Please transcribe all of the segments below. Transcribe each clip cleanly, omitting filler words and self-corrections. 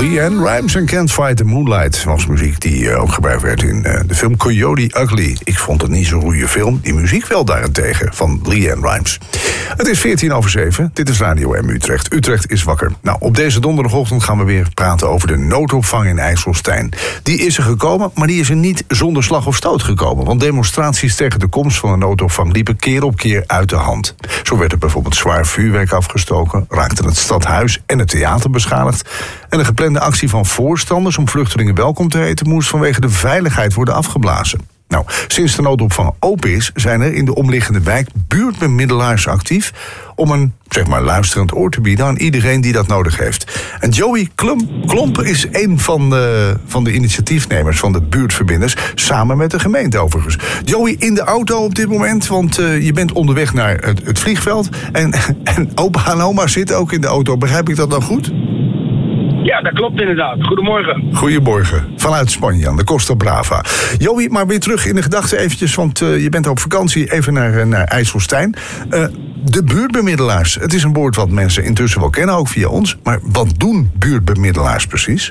LeAnn Rimes en Can't Fight the Moonlight was muziek die ook gebruikt werd in de film Coyote Ugly. Ik vond het niet zo'n goede film, die muziek wel daarentegen, van LeAnn Rimes. Het is 7:14. Dit is Radio M Utrecht. Utrecht is wakker. Nou, op deze donderdagochtend gaan we weer praten over de noodopvang in IJsselstein. Die is er gekomen, maar die is er niet zonder slag of stoot gekomen. Want demonstraties tegen de komst van de noodopvang liepen keer op keer uit de hand. Zo werd er bijvoorbeeld zwaar vuurwerk afgestoken, raakte het stadhuis en het theater beschadigd. En de geplande actie van voorstanders om vluchtelingen welkom te heten moest vanwege de veiligheid worden afgeblazen. Nou, sinds de noodopvang open is, zijn er in de omliggende wijk buurtbemiddelaars actief om een, luisterend oor te bieden aan iedereen die dat nodig heeft. En Joey Klomp is een van de initiatiefnemers van de buurtverbinders, samen met de gemeente overigens. Joey, in de auto op dit moment, want je bent onderweg naar het vliegveld. En opa en oma zitten ook in de auto. Begrijp ik dat dan goed? Ja, dat klopt inderdaad. Goedemorgen. Goedemorgen. Vanuit Spanje, aan de Costa Brava. Joey, maar weer terug in de gedachten eventjes, want je bent op vakantie even naar IJsselstein. De buurtbemiddelaars, het is een woord wat mensen intussen wel kennen, ook via ons. Maar wat doen buurtbemiddelaars precies?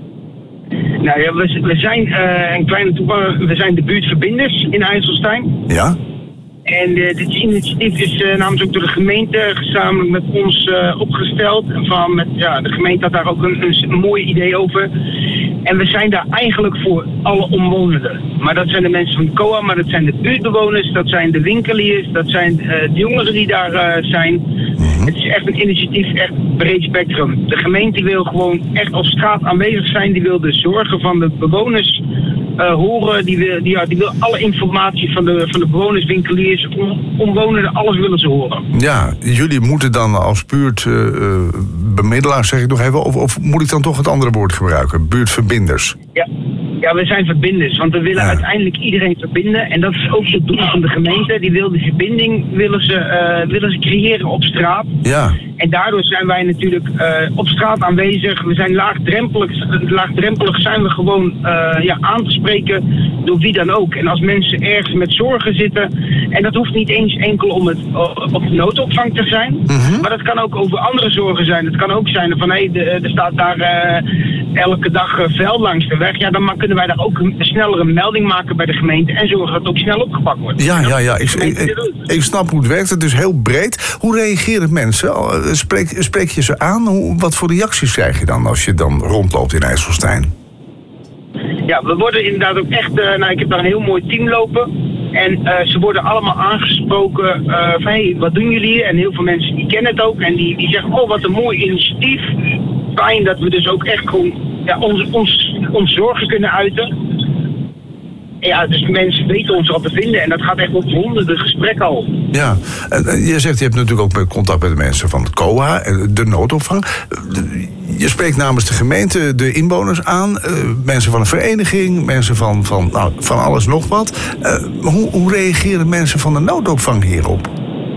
Nou ja, we zijn een kleine toegang. We zijn de buurtverbinders in IJsselstein. Ja. En dit initiatief is namens ook door de gemeente gezamenlijk met ons opgesteld. En de gemeente had daar ook een mooi idee over. En we zijn daar eigenlijk voor alle omwonenden. Maar dat zijn de mensen van de COA, maar dat zijn de buurtbewoners, dat zijn de winkeliers, dat zijn de jongeren die daar zijn. Het is echt een initiatief, echt breed spectrum. De gemeente wil gewoon echt op straat aanwezig zijn. Die wil de zorgen van de bewoners horen. Die wil alle informatie van de bewoners, winkeliers, omwonenden, alles willen ze horen. Ja, jullie moeten dan als buurtbemiddelaars, zeg ik nog even, of moet ik dan toch het andere woord gebruiken? Buurtverbinders. Ja, we zijn verbinders, want we willen uiteindelijk iedereen verbinden. En dat is ook het doel van de gemeente. Die wil de verbinding willen ze creëren op straat. Ja. En daardoor zijn wij natuurlijk op straat aanwezig. We zijn laagdrempelig zijn we gewoon aan te spreken door wie dan ook. En als mensen ergens met zorgen zitten, en dat hoeft niet eens enkel om op de noodopvang te zijn, maar dat kan ook over andere zorgen zijn. Het kan ook zijn van er staat daar elke dag vuil langs de weg. Ja, dan kunnen wij daar ook sneller een melding maken bij de gemeente en zorgen dat het ook snel opgepakt wordt. Ja. Ik snap hoe het werkt. Het is heel breed. Hoe reageren mensen? Spreek je ze aan? Wat voor reacties krijg je dan als je dan rondloopt in IJsselstein? Ja, we worden inderdaad ook echt... ik heb daar een heel mooi team lopen. En ze worden allemaal aangesproken van wat doen jullie hier? En heel veel mensen die kennen het ook. En die zeggen, wat een mooi initiatief. Fijn dat we dus ook echt gewoon ons zorgen kunnen uiten. Ja, dus mensen weten ons al te vinden. En dat gaat echt op honderden gesprekken al. Ja, en je zegt, je hebt natuurlijk ook contact met de mensen van het COA, de noodopvang. Je spreekt namens de gemeente de inwoners aan. Mensen van een vereniging, mensen van alles nog wat. Hoe reageren mensen van de noodopvang hierop?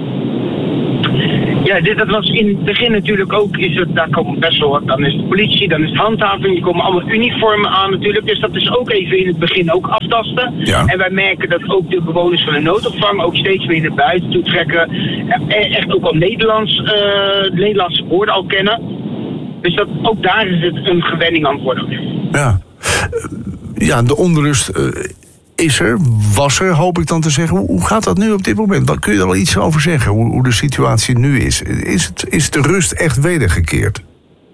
Ja, dat was in het begin natuurlijk ook, daar komen best wel wat. Dan is de politie, dan is het handhaving, die komen allemaal uniformen aan natuurlijk. Dus dat is ook even in het begin ook aftasten. Ja. En wij merken dat ook de bewoners van de noodopvang ook steeds meer naar buiten toe trekken. Echt ook al Nederlandse woorden al kennen. Dus ook daar is het een gewenning aan het worden. Ja, de onrust was er, hoop ik dan te zeggen. Hoe gaat dat nu op dit moment? Kun je er al iets over zeggen, hoe de situatie nu is? Is de rust echt wedergekeerd?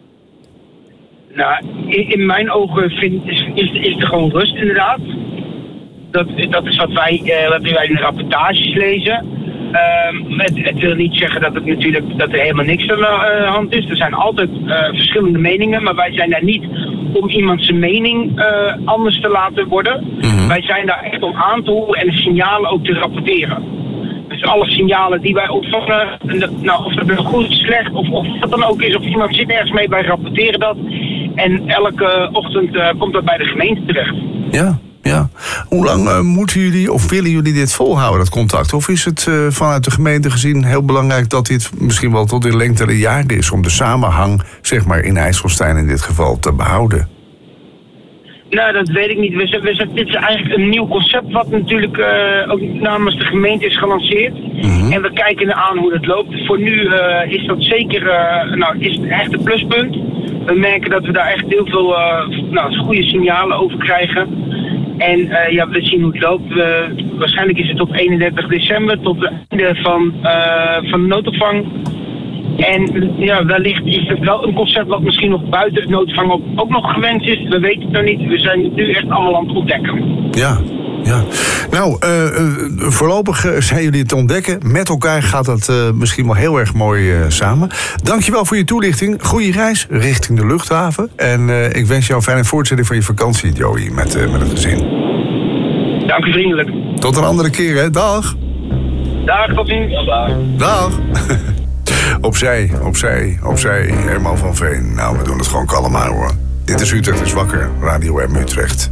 Nou, in mijn ogen is er gewoon rust, inderdaad. Dat is wat wij in de rapportages lezen. Het wil niet zeggen dat er helemaal niks aan de hand is. Er zijn altijd verschillende meningen, maar wij zijn daar niet om iemand zijn mening anders te laten worden. Wij zijn daar echt om aan te horen en de signalen ook te rapporteren. Dus alle signalen die wij ontvangen, of dat nou goed, slecht of wat dan ook is, of iemand zit ergens mee, wij rapporteren dat. En elke ochtend komt dat bij de gemeente terecht. Ja. Hoe lang moeten jullie of willen jullie dit volhouden, dat contact? Of is het vanuit de gemeente gezien heel belangrijk dat dit misschien wel tot in lengte der jaren is om de samenhang, in IJsselstein in dit geval, te behouden? Nou, dat weet ik niet. Dit is eigenlijk een nieuw concept wat natuurlijk ook namens de gemeente is gelanceerd. En we kijken aan hoe dat loopt. Voor nu is dat zeker is het echt een pluspunt. We merken dat we daar echt heel veel goede signalen over krijgen. En we zien hoe het loopt. Waarschijnlijk is het op 31 december tot het einde van de noodopvang. En wellicht is het wel een concert wat misschien nog buiten het noodopvang ook nog gewenst is. We weten het nog niet. We zijn het nu echt allemaal aan het ontdekken. Ja. Nou, voorlopig zijn jullie het ontdekken. Met elkaar gaat dat misschien wel heel erg mooi samen. Dankjewel voor je toelichting. Goeie reis richting de luchthaven. En ik wens jou een fijne voortzetting van je vakantie, Joey, met het gezin. Dank u vriendelijk. Tot een andere keer, hè. Dag. Dag, tot ziens. Dag. Opzij. Herman van Veen. Nou, we doen het gewoon kalm aan, hoor. Dit is Utrecht is wakker. Radio M Utrecht.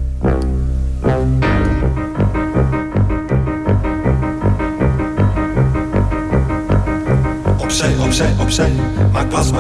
Opzij, maak plaats.